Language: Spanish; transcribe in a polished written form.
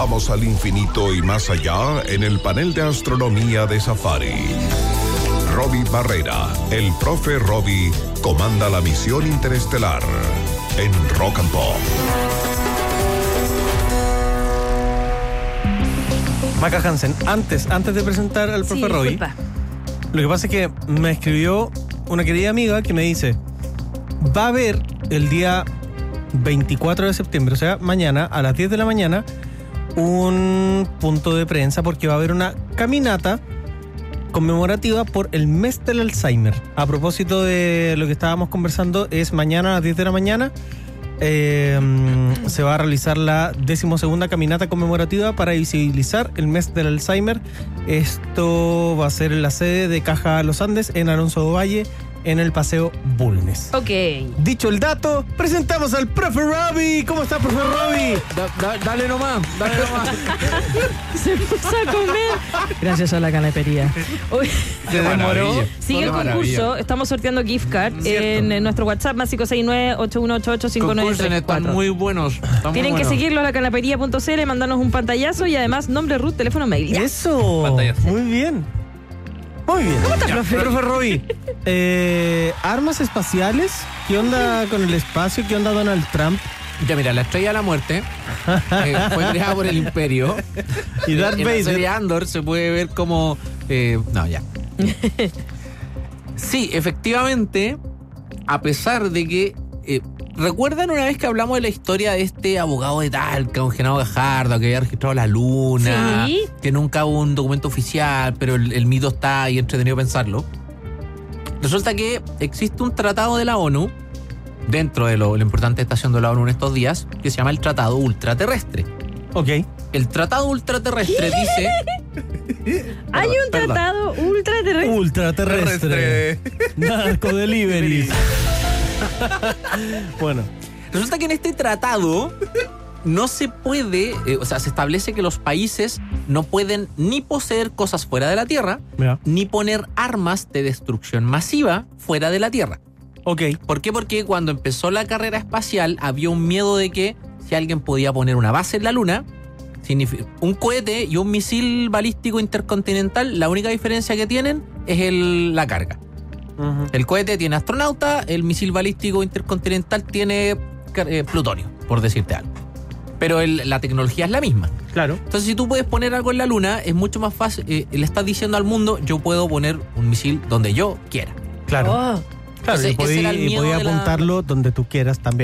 Vamos al infinito y más allá en el panel de astronomía de Safari. Robbie Barrera, el profe Robbie, comanda la misión interestelar en Rock and Pop. Maca Hansen, antes de presentar al profe Robbie, lo que pasa es que me escribió una querida amiga que me dice: va a haber el día 24 de septiembre, o sea, mañana a las 10 de la mañana, un punto de prensa porque va a haber una caminata conmemorativa por el mes del Alzheimer. A propósito de lo que estábamos conversando, es mañana a las 10 de la mañana. Se va a realizar la 12ª caminata conmemorativa para visibilizar el mes del Alzheimer. Esto va a ser en la sede de Caja Los Andes, en Alonso Valle, en el Paseo Bulnes. Ok. Dicho el dato, presentamos al profe Robbie. ¿Cómo está, profe Robbie? Dale nomás. Se puso a comer. Gracias a la canepería. Se demoró. Sigue el concurso. Estamos sorteando gift card en nuestro WhatsApp, más 569-8188-5934. Concursen, están muy buenos. Tienen que seguirlo a la canepería.cl, mandarnos un pantallazo y además nombre, root, teléfono, mail. ¿Ya? Eso. Pantallazo. Muy bien. Muy bien. ¿Cómo está, profe? Profe Robbie, armas espaciales. ¿Qué onda con el espacio? ¿Qué onda Donald Trump? Ya mira, la Estrella de la Muerte fue creada por el Imperio. Y Darth en la Vader. serie Andor se puede ver como... no, ya. Sí, efectivamente, a pesar de que... ¿recuerdan una vez que hablamos de la historia de este abogado de Talca, un Genaro Gajardo, que había registrado la luna? Sí. Que nunca hubo un documento oficial, pero el mito está ahí, entretenido pensarlo. Resulta que existe un tratado de la ONU, dentro de lo importante está haciendo la ONU en estos días, que se llama el Tratado Ultraterrestre. Ok. El Tratado Ultraterrestre dice... Hay un Perdón. tratado ultraterrestre. Ultraterrestre. Narco Deliveries. Bueno. Resulta que en este tratado no se puede, se establece que los países no pueden ni poseer cosas fuera de la Tierra, Mira. ni poner armas de destrucción masiva fuera de la Tierra. Ok. ¿Por qué? Porque cuando empezó la carrera espacial había un miedo de que si alguien podía poner una base en la Luna, un cohete y un misil balístico intercontinental, la única diferencia que tienen es la carga. Uh-huh. El cohete tiene astronauta, el misil balístico intercontinental tiene plutonio, por decirte algo. Pero la tecnología es la misma. Claro. Entonces, si tú puedes poner algo en la Luna, es mucho más fácil. Le estás diciendo al mundo, yo puedo poner un misil donde yo quiera. Claro. Oh. Claro, Entonces, y ese era el miedo podía de la- apuntarlo donde tú quieras también.